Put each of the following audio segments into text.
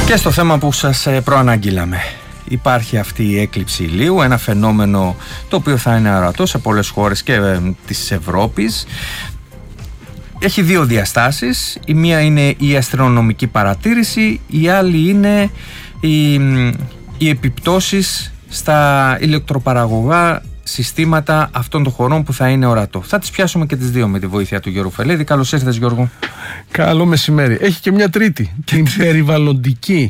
Και στο θέμα που σας προαναγγείλαμε. Υπάρχει αυτή η έκλειψη ηλίου, ένα φαινόμενο το οποίο θα είναι αορατό σε πολλές χώρες και της Ευρώπης. Έχει δύο διαστάσεις. Η μία είναι η αστρονομική παρατήρηση, η άλλη είναι οι επιπτώσεις στα ηλεκτροπαραγωγά συστήματα αυτών των χωρών που θα είναι ορατό. Θα τις πιάσουμε και τις δύο με τη βοήθεια του Γιώργου Φελέδη. Καλώς ήρθες, Γιώργο. Καλό μεσημέρι. Έχει και μια τρίτη, την περιβαλλοντική.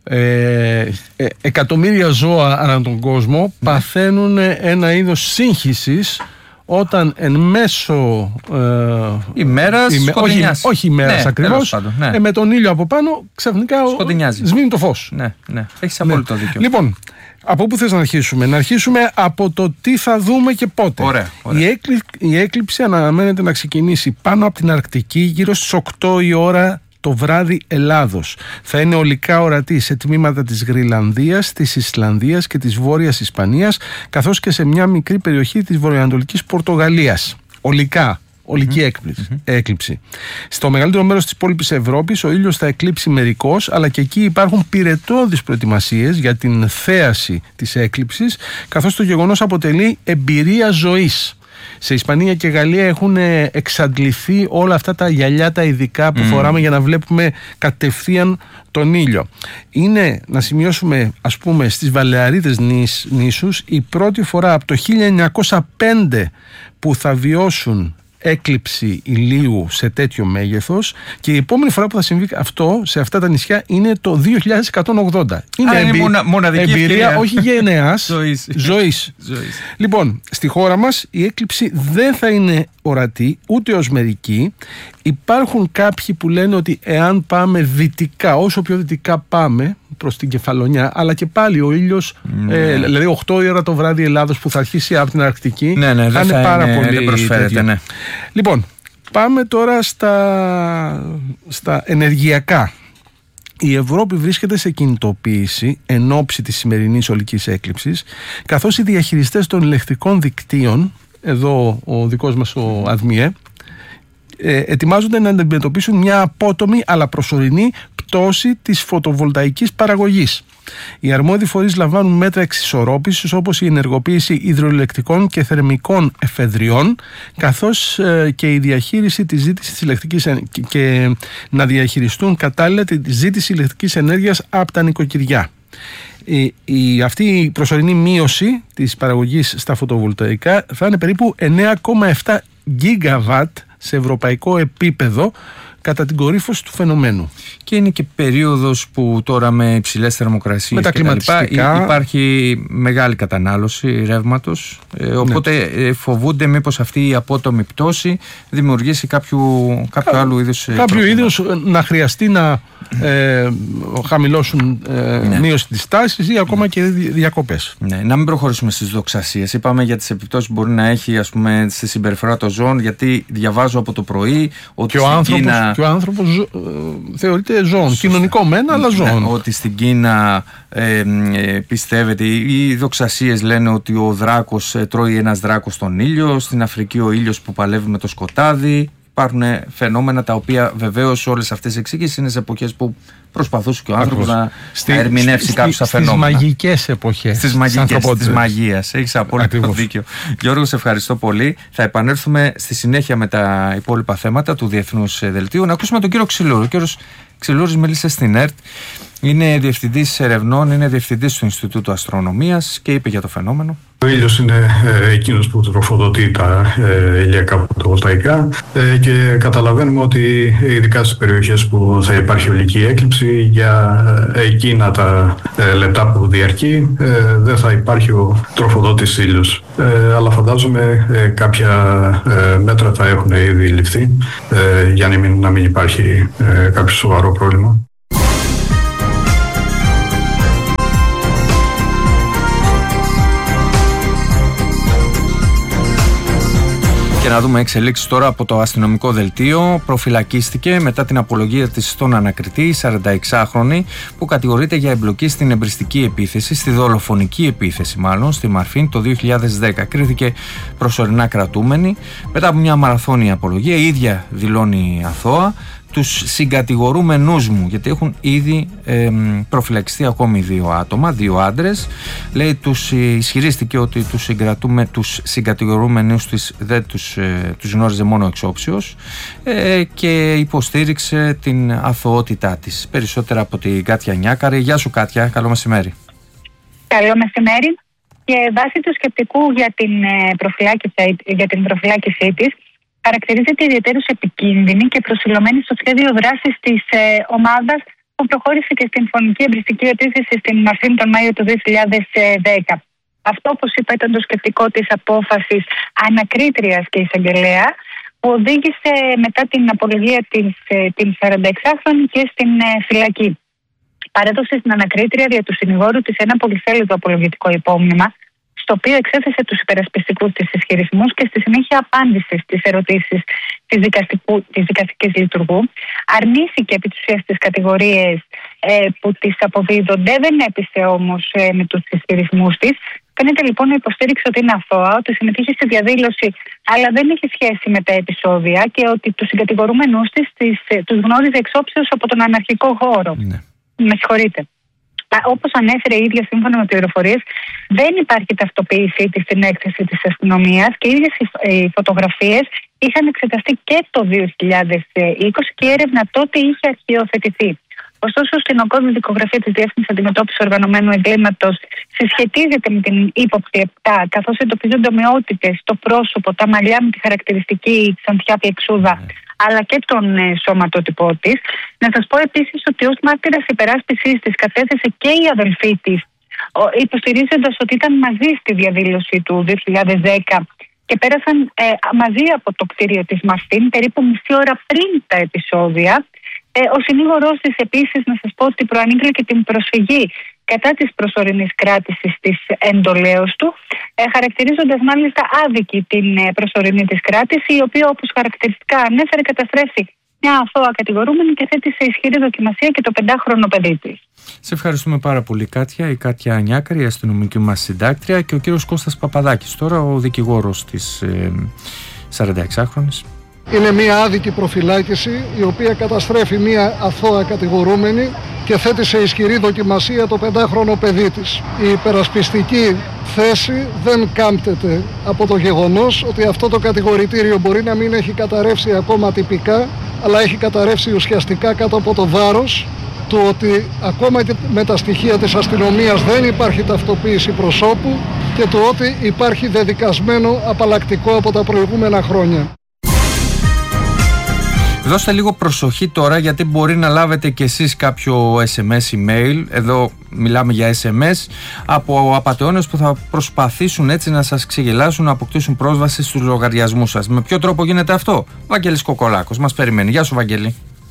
Εκατομμύρια ζώα ανά τον κόσμο παθαίνουν ένα είδος σύγχυσης όταν εν μέσω ημέρας σκοτεινιάζει. Όχι ημέρας ακριβώς, με τον ήλιο από πάνω ξαφνικά σβήνει το φως. Ναι, έχεις απόλυτο δίκιο. Λοιπόν, από πού θες να αρχίσουμε? Να αρχίσουμε από το τι θα δούμε και πότε. Ωραία. Η έκλειψη αναμένεται να ξεκινήσει πάνω από την Αρκτική γύρω στις 8 η ώρα το βράδυ Ελλάδος. Θα είναι ολικά ορατή σε τμήματα της Γροιλανδίας, της Ισλανδίας και της Βόρειας Ισπανίας, καθώς και σε μια μικρή περιοχή της βορειοανατολικής Πορτογαλίας. Ολική έκλειψη. Στο μεγαλύτερο μέρος της υπόλοιπης Ευρώπης ο ήλιος θα εκλείψει μερικώς, αλλά και εκεί υπάρχουν πυρετώδεις προετοιμασίες για την θέαση της έκλειψης, καθώς το γεγονός αποτελεί εμπειρία ζωής. Σε Ισπανία και Γαλλία έχουν εξαντληθεί όλα αυτά τα γυαλιά τα ειδικά που φοράμε για να βλέπουμε κατευθείαν τον ήλιο. Είναι, να σημειώσουμε, ας πούμε, στις Βαλεαρίδες νήσους η πρώτη φορά από το 1905 που θα βιώσουν έκλειψη ηλίου σε τέτοιο μέγεθος, και η επόμενη φορά που θα συμβεί αυτό σε αυτά τα νησιά είναι το 2180. Είναι μοναδική εμπειρία ευκαιρία. Όχι γενεάς, ζωής. Λοιπόν, στη χώρα μας η έκλειψη δεν θα είναι ορατή ούτε ως μερική. Υπάρχουν κάποιοι που λένε ότι εάν πάμε δυτικά, όσο πιο δυτικά πάμε προς την Κεφαλονιά, αλλά και πάλι ο ήλιος, δηλαδή 8 η ώρα το βράδυ Ελλάδος που θα αρχίσει από την Αρκτική, θα είναι πάρα πολύ. Δεν προσφέρεται, ναι. Λοιπόν, πάμε τώρα στα ενεργειακά. Η Ευρώπη βρίσκεται σε κινητοποίηση εν ώψη της σημερινής ολικής έκλειψης, καθώς οι διαχειριστές των ηλεκτρικών δικτύων, εδώ ο δικός μας ο ΑΔΜΙΕ, ετοιμάζονται να αντιμετωπίσουν μια απότομη αλλά προσωρινή πτώση της φωτοβολταϊκής παραγωγής. Οι αρμόδιοι φορείς λαμβάνουν μέτρα εξισορρόπησης, όπως η ενεργοποίηση υδροηλεκτρικών και θερμικών εφεδριών, καθώς και η διαχείριση της ζήτησης ηλεκτρικής και να διαχειριστούν κατάλληλα τη ζήτηση ηλεκτρικής ενέργειας από τα νοικοκυριά. Αυτή η προσωρινή μείωση της παραγωγής στα φωτοβολταϊκά θα είναι περίπου 9,7 γίγαβατ σε ευρωπαϊκό επίπεδο κατά την κορύφωση του φαινομένου. Και είναι και περίοδος που τώρα με υψηλές θερμοκρασίες με τα κλιματιστικά υπάρχει μεγάλη κατανάλωση ρεύματος, οπότε φοβούνται μήπως αυτή η απότομη πτώση δημιουργήσει κάποιο άλλου είδους να χρειαστεί να χαμηλώσουν μείωση της τάσης ή ακόμα και διακοπές. Ναι, να μην προχωρήσουμε στις δοξασίες. Είπαμε για τις επιπτώσεις που μπορεί να έχει, ας πούμε, στη συμπεριφορά των ζώων, γιατί διαβάζω από το πρωί ότι και ο άνθρωπος θεωρείται ζώων. Κοινωνικό μένα, αλλά ζώων. Ναι, ότι στην Κίνα πιστεύετε, οι δοξασίες λένε ότι ο δράκος τρώει ένας δράκος τον ήλιο, στην Αφρική ο ήλιος που παλεύει με το σκοτάδι. Υπάρχουν φαινόμενα τα οποία βεβαίως όλες αυτές οι εξήγησεις είναι σε εποχές που προσπαθούσε και ο άνθρωπος να ερμηνεύσει κάποιους φαινόμενα. Στις μαγικές εποχές. Στις μαγικές της μαγείας. Έχεις απόλυτο δίκιο. Γιώργο, σε ευχαριστώ πολύ. Θα επανέλθουμε στη συνέχεια με τα υπόλοιπα θέματα του Διεθνούς Δελτίου. Να ακούσουμε τον κύριο Ξυλούρη. Ο κύριος Ξυλούρης μίλησε στην ΕΡΤ. Είναι διευθυντής ερευνών, είναι διευθυντής του Ινστιτούτου Αστρονομίας και είπε για το φαινόμενο. Ο ήλιος είναι εκείνος που τροφοδοτεί τα ηλιακά φωτοβολταϊκά και καταλαβαίνουμε ότι ειδικά στις περιοχές που θα υπάρχει ολική έκλειψη, για εκείνα τα λεπτά που διαρκεί δεν θα υπάρχει ο τροφοδότης ήλιος. Αλλά φαντάζομαι κάποια μέτρα θα έχουν ήδη ληφθεί για να μην υπάρχει κάποιο σοβαρό πρόβλημα. Και να δούμε εξελίξεις τώρα από το αστυνομικό δελτίο. Προφυλακίστηκε μετά την απολογία της στον ανακριτή, 46χρονη, που κατηγορείται για εμπλοκή στην εμπριστική επίθεση, στη δολοφονική επίθεση μάλλον, στη Μαρφίν το 2010. Κρίθηκε προσωρινά κρατούμενη. Μετά από μια μαραθώνια απολογία, η ίδια δηλώνει αθώα. τους συγκατηγορούμενούς μου, γιατί έχουν ήδη προφυλακιστεί ακόμη 2 άτομα, 2 άντρες. Λέει, ισχυρίστηκε ότι τους συγκατηγορούμενους δεν τους γνώριζε μόνο εξόψεως και υποστήριξε την αθωότητά της. Περισσότερα από την Κάτια Νιάκαρη. Γεια σου Κάτια, καλό μεσημέρι. Καλό μεσημέρι. Και βάσει του σκεπτικού για την προφυλάκησή της, χαρακτηρίζεται ιδιαίτερως επικίνδυνη και προσιλωμένη στο σχέδιο δράσης της ομάδας που προχώρησε και στην φωνική εμπριστική επίθεση στην Μαρσίνη τον Μάιο του 2010. Αυτό, όπως είπα, ήταν το σκεπτικό της απόφασης ανακρίτριας και εισαγγελέα, που οδήγησε μετά την απολογία την 46χρονη και στην φυλακή. Παρέδωσε στην ανακρίτρια δια του συνηγόρου της ένα πολυσέλιδο απολογητικό υπόμνημα, στο οποίο εξέθεσε τους υπερασπιστικούς της ισχυρισμούς και στη συνέχεια απάντησε στις ερωτήσεις της δικαστικής λειτουργού. Αρνήθηκε επί της ουσίας τις κατηγορίες που της αποδίδονται, δεν έπεισε όμως με τους ισχυρισμούς της. Φαίνεται λοιπόν να υποστήριξε ότι είναι αθώα, ότι συμμετείχε στη διαδήλωση, αλλά δεν έχει σχέση με τα επεισόδια και ότι τους συγκατηγορούμενους της τους γνώριζε εξόψεως από τον αναρχικό χώρο. Ναι. Με συγχωρείτε. Όπως ανέφερε η ίδια σύμφωνα με πληροφορίες, δεν υπάρχει ταυτοποίησή της στην έκθεση της αστυνομίας και οι ίδιες οι φωτογραφίες είχαν εξεταστεί και το 2020 και η έρευνα τότε είχε αρχιοθετηθεί. Ωστόσο, στην ογκώδη δικογραφία της Διεύθυνσης Αντιμετώπισης Οργανωμένου Εγκλήματος συσχετίζεται με την ύποπτη 7, καθώς εντοπίζονται ομοιότητες στο πρόσωπο, τα μαλλιά με τη χαρακτηριστική της ανθιά πιεξούδα, αλλά και τον σώματότυπό της. Να σας πω επίσης ότι ως μάρτυρας υπεράσπισης της κατέθεσε και η αδελφή της, υποστηρίζοντας ότι ήταν μαζί στη διαδήλωση του 2010 και πέρασαν μαζί από το κτίριο της Μαστίν περίπου μισή ώρα πριν τα επεισόδια. Ο συνήγορός της επίσης, να σας πω ότι προανήγγειλε και την προσφυγή κατά της προσωρινής κράτησης της εντολέως του, χαρακτηρίζοντας μάλιστα άδικη την προσωρινή της κράτηση, η οποία, όπως χαρακτηριστικά ανέφερε, καταστρέφει μια αθώα κατηγορούμενη και θέτει σε ισχυρή δοκιμασία και το 5χρονο παιδί της. Σε ευχαριστούμε πάρα πολύ Κάτια. Η Κάτια Νιάκαρη, η αστυνομική μας συντάκτρια, και ο κύριος Κώστας Παπαδάκης, τώρα ο δικηγόρος της 46χρονης. Είναι μια άδικη προφυλάκηση η οποία καταστρέφει μια αθώα κατηγορούμενη και θέτει σε ισχυρή δοκιμασία το 5χρονο παιδί της. Η υπερασπιστική θέση δεν κάμπτεται από το γεγονός ότι αυτό το κατηγορητήριο μπορεί να μην έχει καταρρεύσει ακόμα τυπικά, αλλά έχει καταρρεύσει ουσιαστικά κάτω από το βάρος του ότι ακόμα και με τα στοιχεία της αστυνομίας δεν υπάρχει ταυτοποίηση προσώπου και του ότι υπάρχει δεδικασμένο απαλλακτικό από τα προηγούμενα χρόνια. Δώστε λίγο προσοχή τώρα, γιατί μπορεί να λάβετε κι εσείς κάποιο SMS, email, εδώ μιλάμε για SMS, από απατεώνες που θα προσπαθήσουν έτσι να σας ξεγελάσουν, να αποκτήσουν πρόσβαση στους λογαριασμούς σας. Με ποιο τρόπο γίνεται αυτό? Βαγγέλης Κοκολάκος μας περιμένει. Γεια σου Βαγγέλη.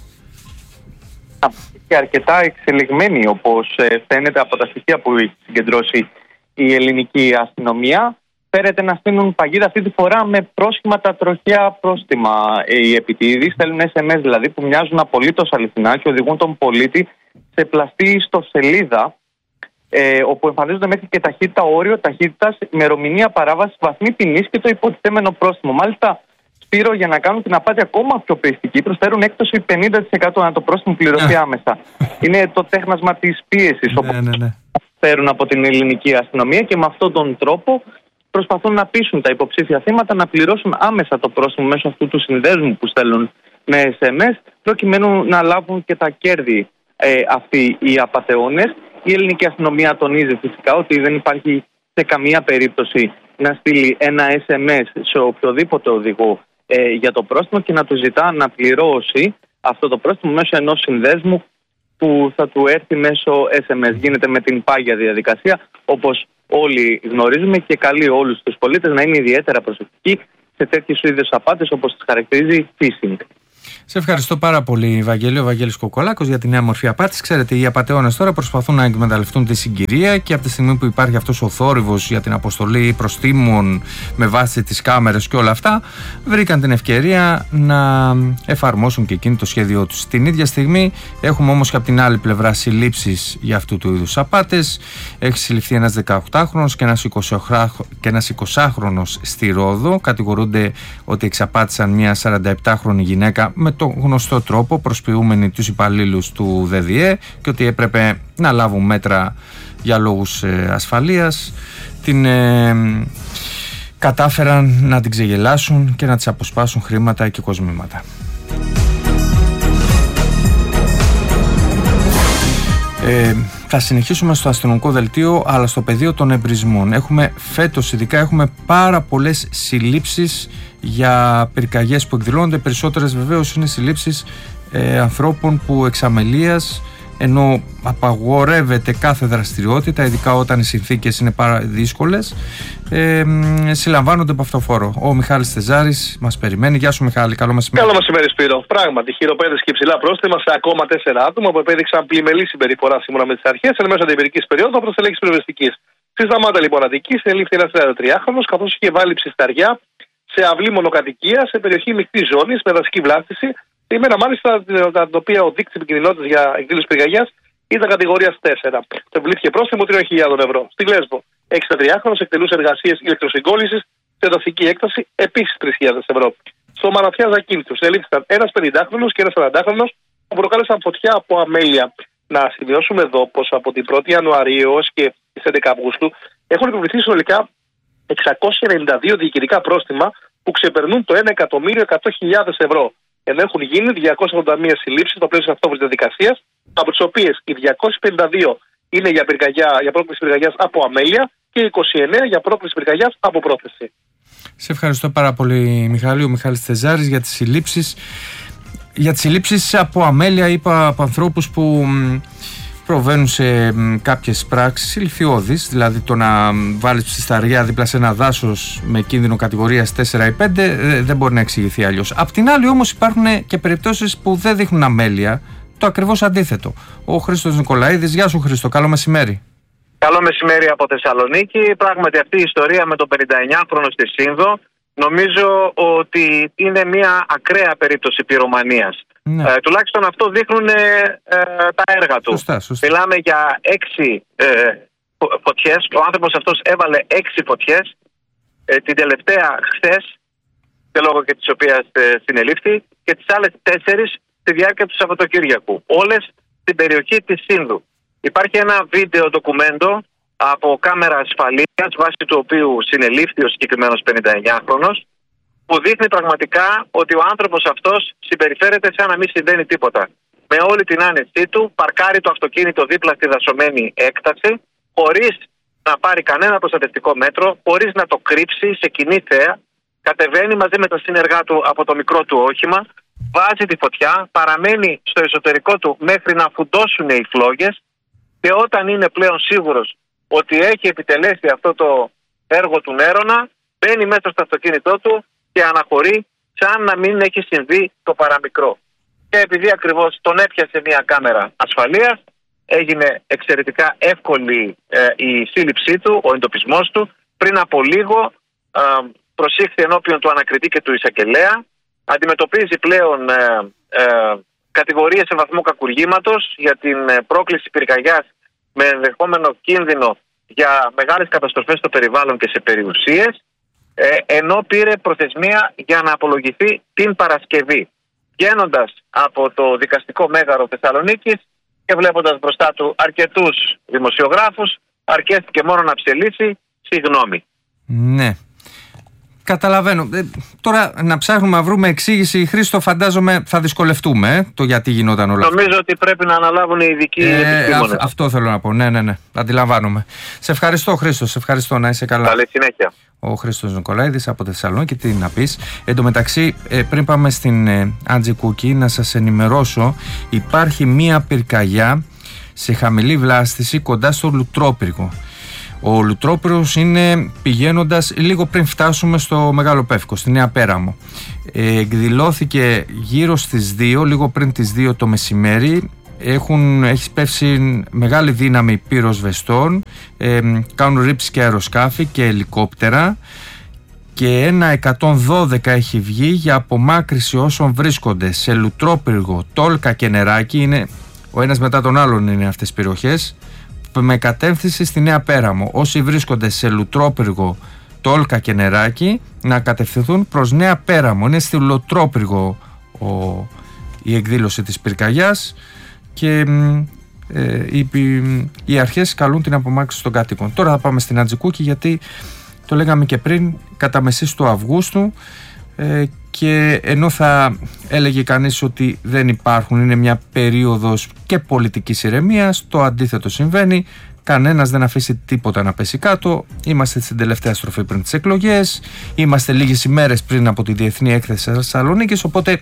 Και αρκετά εξελιγμένη, όπως φαίνεται από τα στοιχεία που έχει συγκεντρώσει η ελληνική αστυνομία. Φέρεται να στείλουν παγίδα αυτή τη φορά με πρόσχημα τα τροχαία πρόστιμα. Οι επιτίδεις στέλνουν SMS δηλαδή που μοιάζουν απολύτως αληθινά και οδηγούν τον πολίτη σε πλαστή ιστοσελίδα, όπου εμφανίζονται μέχρι και ταχύτητα, όριο ταχύτητας, ημερομηνία παράβασης, βαθμή ποινής και το υποτιθέμενο πρόστιμο. Μάλιστα, Σπύρο, για να κάνουν την απάτη ακόμα πιο πιστική, προσφέρουν έκπτωση 50% αν το πρόστιμο πληρωθεί άμεσα. Είναι το τέχνασμα της πίεσης, όπως φέρουν από την ελληνική αστυνομία, και με αυτόν τον τρόπο προσπαθούν να πείσουν τα υποψήφια θύματα να πληρώσουν άμεσα το πρόστιμο μέσω αυτού του συνδέσμου που στέλνουν με SMS, προκειμένου να λάβουν και τα κέρδη αυτοί οι απατεώνες. Η ελληνική αστυνομία τονίζει φυσικά ότι δεν υπάρχει σε καμία περίπτωση να στείλει ένα SMS σε οποιοδήποτε οδηγό για το πρόστιμο και να του ζητά να πληρώσει αυτό το πρόστιμο μέσω ενός συνδέσμου που θα του έρθει μέσω SMS. Γίνεται με την πάγια διαδικασία, όπως όλοι γνωρίζουμε, και καλεί όλους τους πολίτες να είναι ιδιαίτερα προσεκτικοί σε τέτοιες είδους απάτες, όπως τις χαρακτηρίζει phishing. Σε ευχαριστώ πάρα πολύ, Βαγγέλη. Ο Βαγγέλης Κοκολάκος, για τη νέα μορφή απάτης. Ξέρετε, οι απατεώνες τώρα προσπαθούν να εκμεταλλευτούν τη συγκυρία και από τη στιγμή που υπάρχει αυτός ο θόρυβος για την αποστολή προστίμων με βάση τις κάμερες και όλα αυτά, βρήκαν την ευκαιρία να εφαρμόσουν και εκείνοι το σχέδιό τους. Την ίδια στιγμή έχουμε όμως και από την άλλη πλευρά συλλήψεις για αυτού του είδους απάτες. Έχει συλληφθεί ένας 18χρονος και ένας 20χρονος στη Ρόδο. Κατηγορούνται ότι εξαπάτησαν μια 47χρονη γυναίκα με το γνωστό τρόπο, προσποιούμενοι τους υπαλλήλους του ΔΔΕ και ότι έπρεπε να λάβουν μέτρα για λόγους ασφαλείας. Την κατάφεραν να την ξεγελάσουν και να της αποσπάσουν χρήματα και κοσμήματα. Θα συνεχίσουμε στο αστυνομικό δελτίο, αλλά στο πεδίο των εμπρισμών. Φέτος ειδικά έχουμε πάρα πολλές συλλήψεις για πυρκαγιές που εκδηλώνονται. Περισσότερες βεβαίως είναι συλλήψεις ανθρώπων που εξ αμελίας, ενώ απαγορεύεται κάθε δραστηριότητα, ειδικά όταν οι συνθήκες είναι πάρα δύσκολες, συλλαμβάνονται από αυτοφόρο. Ο Μιχάλης Θεζάρης μας περιμένει. Γεια σου Μιχάλη, καλό μεσημέρι. Καλό μεσημέρι Σπύρο. Πράγματι, χειροπέδες και υψηλά πρόστιμα σε ακόμα 4 άτομα που επέδειξαν πλημελή συμπεριφορά σύμφωνα με τις αρχές εν μέσω αντιπυρικής περίοδου προς ελέγχης πυροσβεστικής. Στη Σταμάτα λοιπόν Αττικής συνελήφθη ένας 33χρονος, καθώς είχε βάλει ψισταριά σε αυλή μονοκατοικία σε περιοχή μεικτής ζώνης με δασική βλάστηση. Ημέρα μάλιστα τα οποία ο δείκτης επικινδυνότητας για εκδήλωση πυρκαγιάς ήταν κατηγορίας 4. Τευλήθηκε πρόστιμο 3.000 ευρώ. Στη Λέσβο, 63χρονος εκτελούσε εργασίες ηλεκτροσυγκόλλησης σε δασική έκταση, επίσης 3.000 ευρώ. Στο Μαραθιά Ζακίνθου συνελήφθηκαν ένας 50χρονος και ένας 40χρονος που προκάλεσαν φωτιά από αμέλεια. Να σημειώσουμε εδώ πως από την 1η Ιανουαρίου έως και τις 11 Αυγούστου έχουν επιβληθεί συνολικά 692 διοικητικά πρόστιμα που ξεπερνούν το 1.100.000 ευρώ. Ενώ έχουν γίνει 281 συλλήψεις στο πλαίσιο αυτόβουλης διαδικασίας, από τις οποίες οι 252 είναι για πρόκληση πυρκαγιάς από αμέλεια και 29 για πρόκληση πυρκαγιάς από πρόθεση. Σε ευχαριστώ πάρα πολύ Μιχάλη. Ο Μιχάλης Θεζάρης για τις συλλήψεις. Για τις συλλήψεις από αμέλεια, είπα, από ανθρώπους που προβαίνουν σε κάποιες πράξεις ηλικιώδεις, δηλαδή το να βάλεις ψισταριά δίπλα σε ένα δάσος με κίνδυνο κατηγορίας 4 ή 5 δεν μπορεί να εξηγηθεί αλλιώς. Απ' την άλλη όμως υπάρχουν και περιπτώσεις που δεν δείχνουν αμέλεια, το ακριβώς αντίθετο. Ο Χρήστος Νικολαίδης, γεια σου Χρήστο, καλό μεσημέρι. Καλό μεσημέρι από Θεσσαλονίκη. Πράγματι αυτή η ιστορία με τον 59χρονο στη Σύνδο νομίζω ότι είναι μια ακραία περίπτωση πυρομανίας. Ναι. Τουλάχιστον αυτό δείχνουν τα έργα του. Σωστά. Μιλάμε για 6 φωτιές. Ο άνθρωπος αυτός έβαλε 6 φωτιές. Την τελευταία χθες, και λόγω και της οποίας συνελήφθη, και τις άλλες 4 στη διάρκεια του Σαββατοκύριακου. Όλες στην περιοχή της Σύνδου. Υπάρχει ένα βίντεο ντοκουμέντο από κάμερα ασφαλείας, βάσει του οποίου συνελήφθη ο συγκεκριμένος 59χρονος, που δείχνει πραγματικά ότι ο άνθρωπος αυτός συμπεριφέρεται σαν να μην συμβαίνει τίποτα. Με όλη την άνεσή του, παρκάρει το αυτοκίνητο δίπλα στη δασωμένη έκταση, χωρίς να πάρει κανένα προστατευτικό μέτρο, χωρίς να το κρύψει σε κοινή θέα, κατεβαίνει μαζί με τα σύνεργά του από το μικρό του όχημα, βάζει τη φωτιά, παραμένει στο εσωτερικό του μέχρι να φουντώσουν οι φλόγες και όταν είναι πλέον σίγουρος ότι έχει επιτελέσει αυτό το έργο του Νέρονα, μπαίνει μέσα στο αυτοκίνητό του και αναχωρεί σαν να μην έχει συμβεί το παραμικρό. Και επειδή ακριβώς τον έπιασε μια κάμερα ασφαλείας, έγινε εξαιρετικά εύκολη η σύλληψή του, ο εντοπισμός του. Πριν από λίγο προσήχθη ενώπιον του ανακριτή και του εισαγγελέα. Αντιμετωπίζει πλέον κατηγορίες σε βαθμό κακουργήματος για την πρόκληση πυρκαγιάς με ενδεχόμενο κίνδυνο για μεγάλες καταστροφές στο περιβάλλον και σε περιουσίες, ενώ πήρε προθεσμία για να απολογηθεί την Παρασκευή. Βγαίνοντας από το δικαστικό μέγαρο Θεσσαλονίκης και βλέποντας μπροστά του αρκετούς δημοσιογράφους, αρκέστηκε μόνο να ψελίσει συγγνώμη. Ναι. Καταλαβαίνω. Τώρα να ψάχνουμε να βρούμε εξήγηση, Χρήστο, φαντάζομαι θα δυσκολευτούμε το γιατί γινόταν όλα αυτά. Νομίζω ότι πρέπει να αναλάβουν οι ειδικοί επιστήμονες. Αυτό θέλω να πω. Ναι. Αντιλαμβάνομαι. Σε ευχαριστώ, Χρήστο. Σε ευχαριστώ. Να είσαι καλά. Καλή συνέχεια. Ο Χρήστος Νικολαίδης από τη Θεσσαλονίκη. Τι να πεις. Εν τω μεταξύ, πριν πάμε στην Άντζη Κούκκι, να σας ενημερώσω, υπάρχει μία πυρκαγιά σε χαμηλή βλάστηση κοντά στο Λουτρόπυργο. Ο Λουτρόπυρος είναι πηγαίνοντας λίγο πριν φτάσουμε στο Μεγάλο Πεύκο, στη Νέα Πέραμο. Εκδηλώθηκε γύρω στις 2, λίγο πριν τις 2 το μεσημέρι. Έχει πέσει μεγάλη δύναμη πυροσβεστών, κάνουν ρήψεις και αεροσκάφη και ελικόπτερα και ένα 112 έχει βγει για απομάκρυση όσων βρίσκονται σε Λουτρόπυργο, Τόλκα και Νεράκι. Είναι, ο ένας μετά τον άλλον είναι αυτές τις περιοχές, με κατεύθυνση στη Νέα Πέραμο. Όσοι βρίσκονται σε Λουτρόπυργο, Τόλκα και Νεράκι να κατευθυνθούν προς Νέα Πέραμο. Είναι στη Λουτρόπυργο η εκδήλωση της πυρκαγιάς και οι αρχές καλούν την απομάκρυνση των κατοίκων. Τώρα θα πάμε στην Ατζικούκη, γιατί το λέγαμε και πριν, κατά μεσής του Αυγούστου, και ενώ θα έλεγε κανείς ότι δεν υπάρχουν, είναι μια περίοδος και πολιτικής ηρεμίας, το αντίθετο συμβαίνει. Κανένας δεν αφήσει τίποτα να πέσει κάτω. Είμαστε στην τελευταία στροφή πριν τις εκλογές, είμαστε λίγες ημέρες πριν από τη Διεθνή Έκθεση Θεσσαλονίκης, οπότε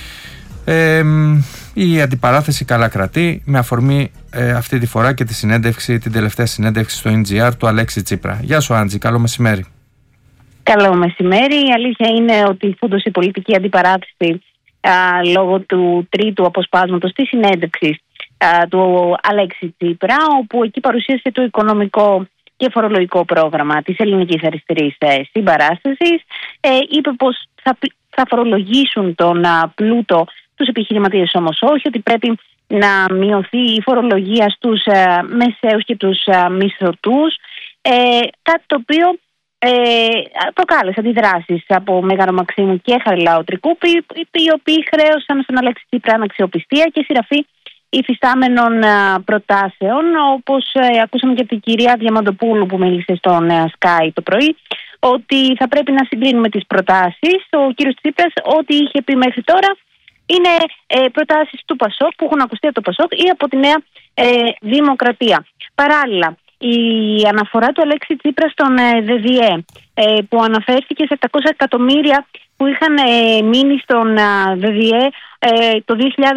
η αντιπαράθεση καλά κρατεί, με αφορμή αυτή τη φορά και την τελευταία συνέντευξη στο NGR του Αλέξη Τσίπρα. Γεια σου Άντζη, καλό μεσημέρι. Καλό μεσημέρι. Η αλήθεια είναι ότι φούντωσε η πολιτική αντιπαράθεση λόγω του τρίτου αποσπάσματος της συνέντευξης του Αλέξη Τσίπρα, όπου εκεί παρουσίασε το οικονομικό και φορολογικό πρόγραμμα της ελληνικής αριστερής συμπαράστασης. Είπε πως θα φορολογήσουν τον πλούτο, τους επιχειρηματίες όμως όχι, ότι πρέπει να μειωθεί η φορολογία στους μεσαίους και τους μισθωτούς, κάτι το οποίο προκάλεσε αντιδράσεις από Μέγαρο Μαξίμου και Χαριλάου Τρικούπη, οι οποίοι χρέωσαν στον Αλέξη Τσίπρα αναξιοπιστία και σειραφή υφιστάμενων προτάσεων, όπως ακούσαμε και από την κυρία Διαμαντοπούλου που μίλησε στον Sky το πρωί, ότι θα πρέπει να συγκρίνουμε τις προτάσεις. Ο κύριος Τσίπρας ό,τι είχε πει μέχρι τώρα είναι προτάσεις του ΠΑΣΟΚ, που έχουν ακουστεί από το ΠΑΣΟΚ ή από τη Νέα Δημοκρατία. Παράλληλα, η αναφορά του Αλέξη Τσίπρα στον ΔΔΕ, που αναφέρθηκε σε 700 εκατομμύρια που είχαν μείνει στον ΔΔΕ το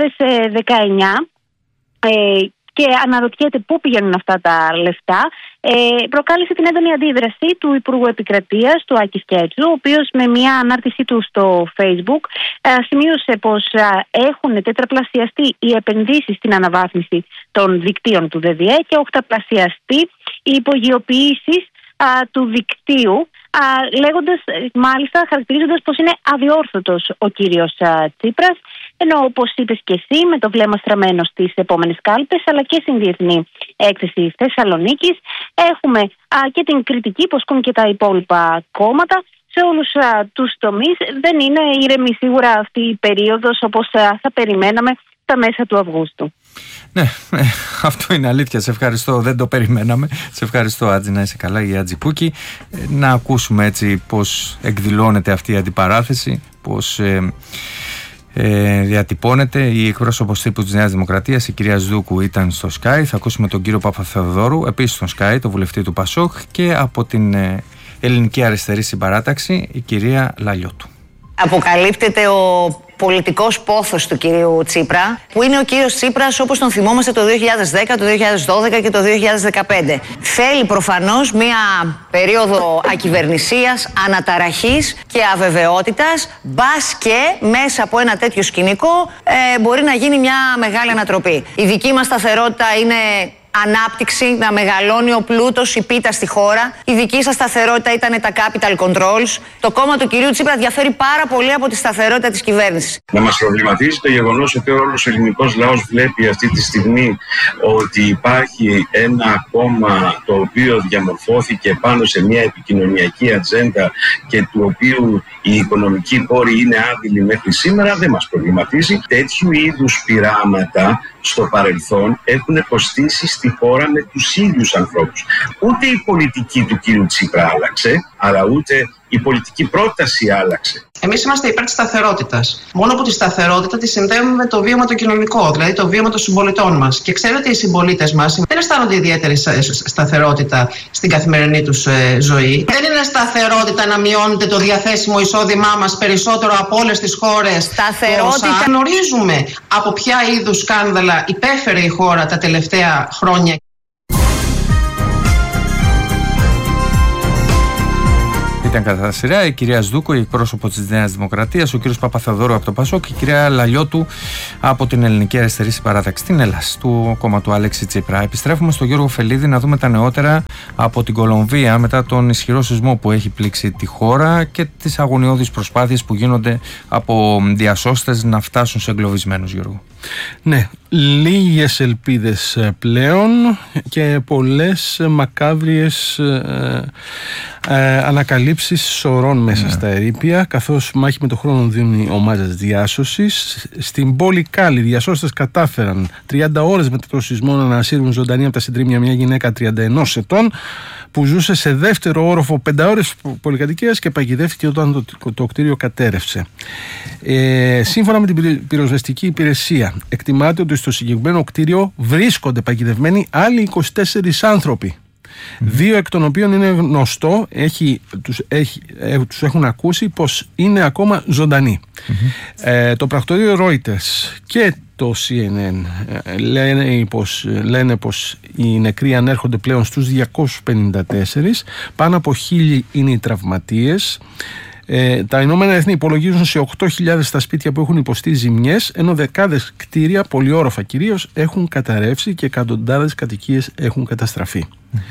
2019, και αναρωτιέται πού πηγαίνουν αυτά τα λεφτά, προκάλεσε την έντονη αντίδραση του Υπουργού Επικρατείας, του Άκη Σκέτσου, ο οποίος με μια ανάρτησή του στο Facebook σημείωσε πως έχουν τετραπλασιαστεί οι επενδύσεις στην αναβάθμιση των δικτύων του ΔΔΕ και οχταπλασιαστεί οι υπογειοποιήσεις του δικτύου, χαρακτηρίζοντας πως είναι αδιόρθωτος ο κύριος Τσίπρας, ενώ όπως είπες και εσύ, με το βλέμμα στραμμένο στις επόμενες κάλπες αλλά και στην Διεθνή Έκθεση Θεσσαλονίκης, έχουμε και την κριτική που ασκούν και τα υπόλοιπα κόμματα σε όλους τους τομείς. Δεν είναι ήρεμη σίγουρα αυτή η περίοδος όπως θα περιμέναμε στα μέσα του Αυγούστου. Ναι, αυτό είναι αλήθεια. Σε ευχαριστώ, δεν το περιμέναμε. Σε ευχαριστώ Άτζη, να είσαι καλά, η Άτζη Κούκη. Να ακούσουμε έτσι πώς εκδηλώνεται αυτή η αντιπαράθεση, πώς διατυπώνεται. Η εκπρόσωπος τύπου της Νέας Δημοκρατίας, η κυρία Σδούκου, ήταν στο Sky. Θα ακούσουμε τον κύριο Παπαθεοδόρου, επίσης στο Sky, το βουλευτή του ΠΑΣΟΚ, και από την Ελληνική Αριστερή Συμπαράταξη, η κυρία Λαλιώτου. Αποκαλύπτεται ο πολιτικός πόθος του κυρίου Τσίπρα, που είναι ο κύριος Τσίπρας όπως τον θυμόμαστε το 2010, το 2012 και το 2015. Θέλει προφανώς μια περίοδο ακυβερνησίας, αναταραχής και αβεβαιότητας, μπας και μέσα από ένα τέτοιο σκηνικό μπορεί να γίνει μια μεγάλη ανατροπή. Η δική μας σταθερότητα είναι ανάπτυξη, να μεγαλώνει ο πλούτος, η πίτα στη χώρα. Η δική σας σταθερότητα ήταν τα capital controls. Το κόμμα του κυρίου Τσίπρα διαφέρει πάρα πολύ από τη σταθερότητα της κυβέρνησης. Να μας προβληματίζει το γεγονός ότι όλος ο ελληνικός λαός βλέπει αυτή τη στιγμή ότι υπάρχει ένα κόμμα το οποίο διαμορφώθηκε πάνω σε μια επικοινωνιακή ατζέντα και του οποίου οι οικονομικοί πόροι είναι άδειλοι μέχρι σήμερα. Δεν μας προβληματίζει. Τέτοιου είδους πειράματα στο παρελθόν έχουν κοστίσει στη χώρα με τους ίδιους ανθρώπους. Ούτε η πολιτική του κύριου Τσίπρα άλλαξε, αλλά ούτε η πολιτική πρόταση άλλαξε. Εμείς είμαστε υπέρ της σταθερότητας. Μόνο που τη σταθερότητα τη συνδέουμε με το βίωμα το κοινωνικό, δηλαδή το βίωμα των συμπολιτών μας. Και ξέρετε, οι συμπολίτες μας δεν αισθάνονται ιδιαίτερη σταθερότητα στην καθημερινή τους ζωή. Δεν είναι σταθερότητα να μειώνεται το διαθέσιμο εισόδημά μας περισσότερο από όλες τις χώρες. Σταθερότητα. Γνωρίζουμε από ποια είδους σκάνδαλα υπέφερε η χώρα τα τελευταία χρόνια. Ήταν κατά σειρά η κυρία Σδούκο, η εκπρόσωπο της Νέας Δημοκρατίας, ο κύριος Παπαθεοδόρου από το ΠΑΣΟΚ και η κυρία Λαλιώτου από την Ελληνική Αριστερή Συμπαράταξη, την ΕΛΑΣ, του κόμμα του Αλέξη Τσίπρα. Επιστρέφουμε στον Γιώργο Φελίδη να δούμε τα νεότερα από την Κολομβία μετά τον ισχυρό σεισμό που έχει πλήξει τη χώρα και τις αγωνιώδεις προσπάθειες που γίνονται από διασώστες να φτάσουν σε εγκλωβισμένους, Γιώργο. Ναι, λίγες ελπίδες πλέον και πολλές μακάβριες ανακαλύψεις σωρών μέσα στα ερείπια, καθώς μάχη με το χρόνο δίνουν οι ομάδες διάσωσης. Στην πόλη Κάλι, οι διασώστες κατάφεραν 30 ώρες μετά το σεισμό να ανασύρουν ζωντανή από τα συντρίμμια μια γυναίκα 31 ετών που ζούσε σε δεύτερο όροφο 5 ώρες πολυκατοικίας και παγιδεύτηκε όταν το κτίριο κατέρευσε. Σύμφωνα με την πυροσβεστική υπηρεσία, εκτιμάται ότι στο συγκεκριμένο κτίριο βρίσκονται παγιδευμένοι άλλοι 24 άνθρωποι. 2 εκ των οποίων είναι γνωστό, τους έχουν ακούσει πως είναι ακόμα ζωντανοί. Το πρακτορείο Reuters και το CNN λένε πως οι νεκροί ανέρχονται πλέον στους 254, πάνω από 1.000 είναι οι τραυματίες. Τα Ηνωμένα Έθνη υπολογίζουν σε 8.000 τα σπίτια που έχουν υποστεί ζημιές, ενώ δεκάδες κτίρια, πολυόροφα κυρίως, έχουν καταρρεύσει και εκατοντάδες κατοικίες έχουν καταστραφεί.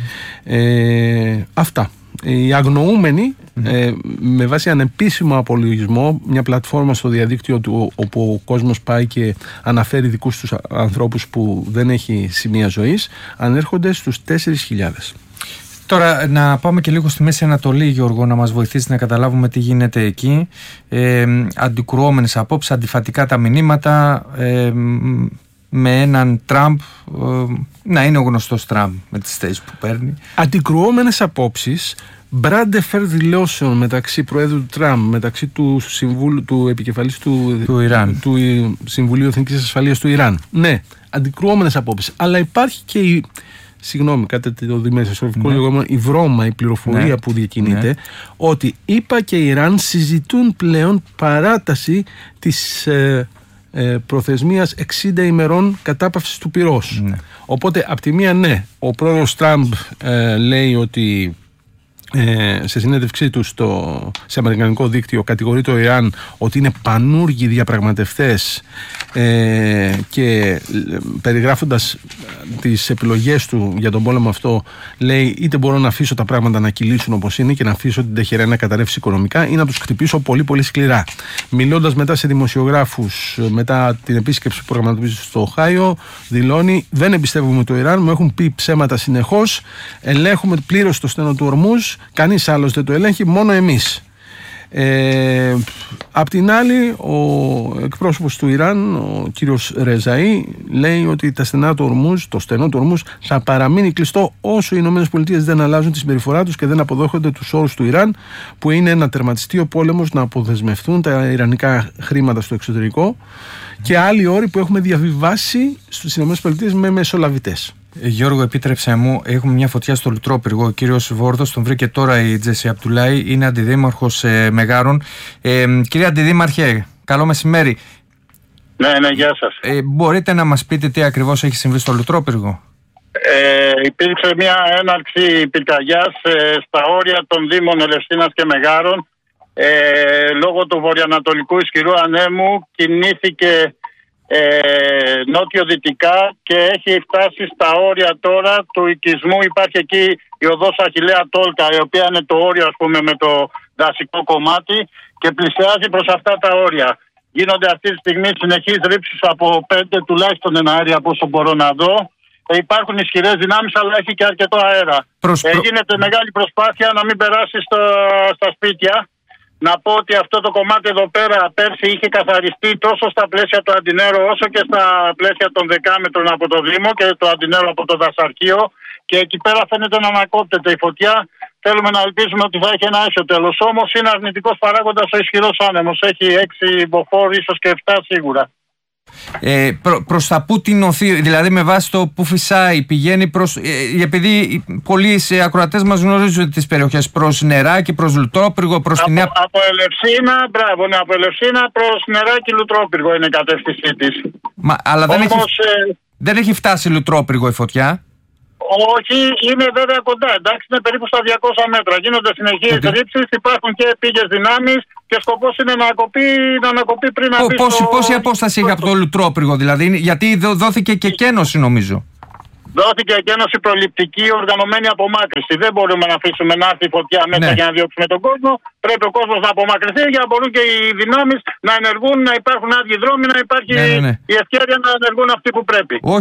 Αυτά. Οι αγνοούμενοι, με βάση ανεπίσημο απολογισμό, μια πλατφόρμα στο διαδίκτυο του όπου ο κόσμος πάει και αναφέρει δικούς τους ανθρώπους που δεν έχει σημεία ζωής, ανέρχονται στους 4.000. Τώρα να πάμε και λίγο στη Μέση Ανατολή, Γιώργο, να μας βοηθήσει να καταλάβουμε τι γίνεται εκεί. Αντικρουόμενες απόψεις, αντιφατικά τα μηνύματα, με έναν Τραμπ να είναι ο γνωστός Τραμπ με τις θέσεις που παίρνει. Αντικρουόμενες απόψεις, μπράντεφερ δηλώσεων μεταξύ Προέδρου Τραμπ, μεταξύ του επικεφαλής του Ιράν, του Συμβουλίου Εθνικής Ασφαλείας του Ιράν. Ναι, αντικρουόμενες απόψεις. Αλλά υπάρχει και κατά το δημοσιογραφικό λεγόμενο η βρώμα, η πληροφορία που διακινείται, ότι ΗΠΑ και Ιράν συζητούν πλέον παράταση της προθεσμίας 60 ημερών κατάπαυσης του πυρός. Οπότε από τη μία ο πρόεδρος Τραμπ λέει ότι σε συνέντευξή του σε αμερικανικό δίκτυο κατηγορεί το Ιράν ότι είναι πανούργοι διαπραγματευτές και περιγράφοντας τις επιλογές του για τον πόλεμο αυτό λέει είτε μπορώ να αφήσω τα πράγματα να κυλήσουν όπως είναι και να αφήσω την Τεχεράνη να καταρρεύσει οικονομικά ή να τους χτυπήσω πολύ πολύ σκληρά. Μιλώντας μετά σε δημοσιογράφους μετά την επίσκεψη που προγραμματίζει στο Οχάιο, δηλώνει δεν εμπιστεύουμε το Ιράν, μου έχουν πει ψέματα συνεχώς, ελέγχουμε πλήρως το στενό του Ορμούζ, κανείς άλλος δεν το ελέγχει, μόνο εμείς. Απ' την άλλη, ο εκπρόσωπος του Ιράν, ο κύριος Ρεζαΐ, λέει ότι το στενό του Ορμούζ θα παραμείνει κλειστό όσο οι ΗΠΑ δεν αλλάζουν τη συμπεριφορά τους και δεν αποδέχονται τους όρους του Ιράν, που είναι να τερματιστεί ο πόλεμος, να αποδεσμευτούν τα ιρανικά χρήματα στο εξωτερικό και άλλοι όροι που έχουμε διαβιβάσει στις ΗΠΑ με μεσολαβητές. Γιώργο, επίτρεψε μου, έχουμε μια φωτιά στο Λουτρόπυργο. Ο κύριος Βόρδος, τον βρήκε τώρα η Τζέσι Απτουλάη, είναι αντιδήμαρχος Μεγάρων. Κύριε Αντιδήμαρχε, καλό μεσημέρι. Ναι, γεια σας. Μπορείτε να μας πείτε τι ακριβώς έχει συμβεί στο Λουτρόπυργο? Υπήρξε μια έναρξη πυρκαγιάς στα όρια των Δήμων Ελευσίνας και Μεγάρων. Λόγω του βορειοανατολικού ισχυρού ανέμου κινήθηκε νότιο-δυτικά και έχει φτάσει στα όρια τώρα του οικισμού. Υπάρχει εκεί η οδός Αχιλλέα Τόλκα, η οποία είναι το όριο με το δασικό κομμάτι και πλησιάζει προς αυτά τα όρια. Γίνονται αυτή τη στιγμή συνεχείς ρήψεις από 5 τουλάχιστον εναέρια από όσο μπορώ να δω. Υπάρχουν ισχυρές δυνάμεις αλλά έχει και αρκετό αέρα. Γίνεται μεγάλη προσπάθεια να μην περάσει στα σπίτια. Να πω ότι αυτό το κομμάτι εδώ πέρα πέρσι είχε καθαριστεί τόσο στα πλαίσια του Αντινέρου όσο και στα πλαίσια των 10 μέτρων από το Δήμο και το Αντινέρου από το δασαρχείο και εκεί πέρα φαίνεται να ανακόπτεται η φωτιά. Θέλουμε να ελπίζουμε ότι θα έχει ένα αίσιο τέλος. Όμως είναι αρνητικός παράγοντας ο ισχυρός άνεμος. Έχει 6 μποφόρ, ίσως και 7 σίγουρα. Προς τα πού τεινωθεί, δηλαδή με βάση το που φυσάει, πηγαίνει προς, επειδή πολλοί ακροατές μας γνωρίζουν τις περιοχές, προς Νεράκι, προς Λουτρόπυργο, προς την Νέα... Από Ελευσίνα, από Ελευσίνα προς Νεράκι Λουτρόπυργο είναι η κατεύθυνσή της. Αλλά δεν έχει φτάσει Λουτρόπυργο η φωτιά. Όχι, είναι βέβαια κοντά, εντάξει, είναι περίπου στα 200 μέτρα. Γίνονται συνεχείς ρήψεις, υπάρχουν και πήγες δυνάμεις και σκοπός είναι να ανακοπεί πριν από. Πόση απόσταση έχει από το Λουτρόπυργο, δηλαδή, γιατί δόθηκε και κένωση νομίζω. Δόθηκε εκένωση προληπτική, οργανωμένη απομάκρυση. Δεν μπορούμε να αφήσουμε να έρθει η φωτιά μέσα για να διώξουμε τον κόσμο. Πρέπει ο κόσμος να απομακρυνθεί για να μπορούν και οι δυνάμεις να ενεργούν, να υπάρχουν άδειοι δρόμοι, να υπάρχει η ευκαιρία να ενεργούν αυτοί που πρέπει.